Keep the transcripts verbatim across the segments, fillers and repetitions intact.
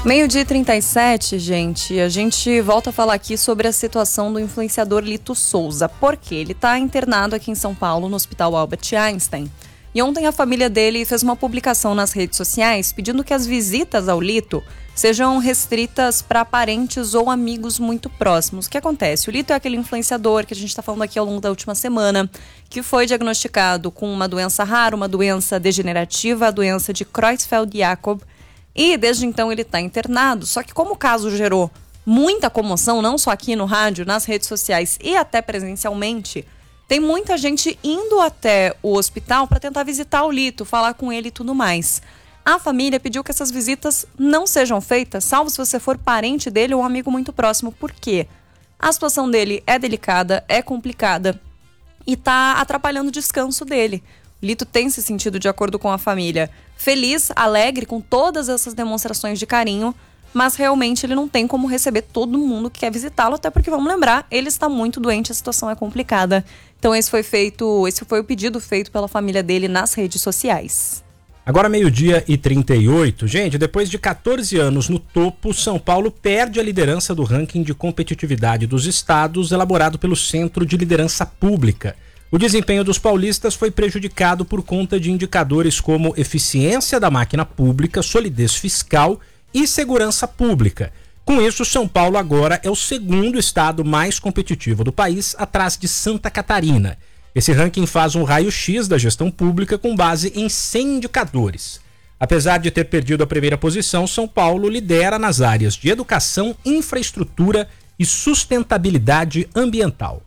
Meio-dia e trinta e sete, gente, a gente volta a falar aqui sobre a situação do influenciador Lito Souza, porque ele está internado aqui em São Paulo, no Hospital Albert Einstein. E ontem a família dele fez uma publicação nas redes sociais pedindo que as visitas ao Lito sejam restritas para parentes ou amigos muito próximos. O que acontece? O Lito é aquele influenciador que a gente está falando aqui ao longo da última semana, que foi diagnosticado com uma doença rara, uma doença degenerativa, a doença de Creutzfeldt-Jakob. E desde então ele está internado, só que como o caso gerou muita comoção, não só aqui no rádio, nas redes sociais e até presencialmente, tem muita gente indo até o hospital para tentar visitar o Lito, falar com ele e tudo mais. A família pediu que essas visitas não sejam feitas, salvo se você for parente dele ou um amigo muito próximo. Por quê? A situação dele é delicada, é complicada e está atrapalhando o descanso dele. Lito tem se sentido, de acordo com a família, feliz, alegre, com todas essas demonstrações de carinho, mas realmente ele não tem como receber todo mundo que quer visitá-lo, até porque, vamos lembrar, ele está muito doente, a situação é complicada. Então esse foi feito, esse foi o pedido feito pela família dele nas redes sociais. Agora meio-dia e trinta e oito, gente, depois de catorze anos no topo, São Paulo perde a liderança do ranking de competitividade dos estados elaborado pelo Centro de Liderança Pública. O desempenho dos paulistas foi prejudicado por conta de indicadores como eficiência da máquina pública, solidez fiscal e segurança pública. Com isso, São Paulo agora é o segundo estado mais competitivo do país, atrás de Santa Catarina. Esse ranking faz um raio-x da gestão pública com base em cem indicadores. Apesar de ter perdido a primeira posição, São Paulo lidera nas áreas de educação, infraestrutura e sustentabilidade ambiental.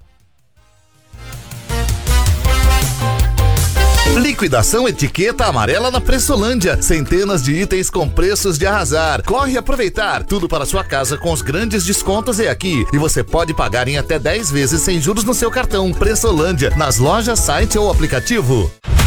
Liquidação etiqueta amarela na Pressolândia. Centenas de itens com preços de arrasar. Corre aproveitar. Tudo para sua casa com os grandes descontos é aqui. E você pode pagar em até dez vezes sem juros no seu cartão. Pressolândia, nas lojas, site ou aplicativo.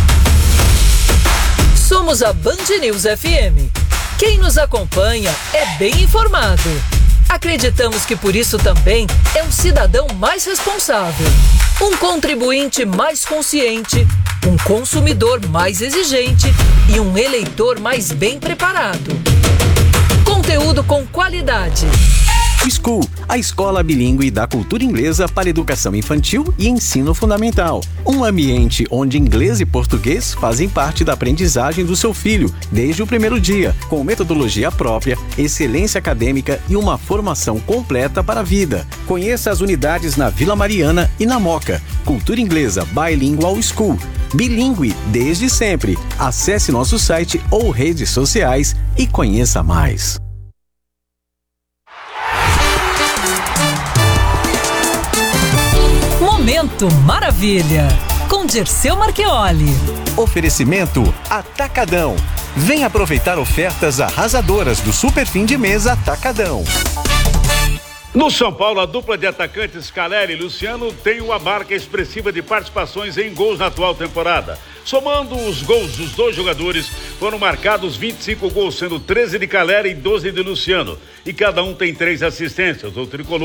Somos a Band News F M. Quem nos acompanha é bem informado. Acreditamos que por isso também é um cidadão mais responsável, um contribuinte mais consciente, um consumidor mais exigente e um eleitor mais bem preparado. Conteúdo com qualidade. School, a escola bilíngue da cultura inglesa para educação infantil e ensino fundamental. Um ambiente onde inglês e português fazem parte da aprendizagem do seu filho desde o primeiro dia, com metodologia própria, excelência acadêmica e uma formação completa para a vida. Conheça as unidades na Vila Mariana e na Moca. Cultura inglesa Bilingual School. Bilíngue desde sempre. Acesse nosso site ou redes sociais e conheça mais. Momento Maravilha, com Dirceu Marchioli. Oferecimento Atacadão. Vem aproveitar ofertas arrasadoras do Super Fim de Mês Atacadão. No São Paulo, a dupla de atacantes Caleri e Luciano tem uma marca expressiva de participações em gols na atual temporada. Somando os gols dos dois jogadores, foram marcados vinte e cinco gols, sendo treze de Caleri e doze de Luciano. E cada um tem três assistências. O tricolor